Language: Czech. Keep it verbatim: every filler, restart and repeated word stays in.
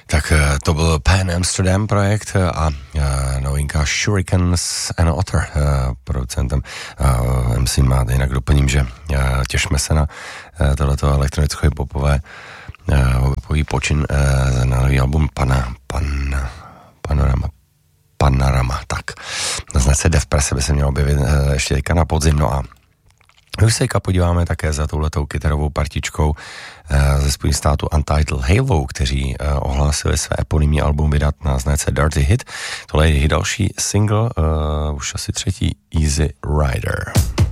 Tak to byl Pan Amsterdam projekt a novinka Shurikens and Otter. Producentem em cé má, jinak doplním, že těšme se na tohleto elektronicko-hipopové popový počin na nový album Pana, pan, Panorama. Panorama, tak. Na značce Death Press by se měl objevit ještě teďka na podzim, no a my už se teďka podíváme také za touhletou kytarovou partičkou ze Spojených států Untitled Halo, kteří ohlásili své eponymní album vydat na značce Dirty Hit. Tohle je jejich další single, uh, už asi třetí, Easy Rider.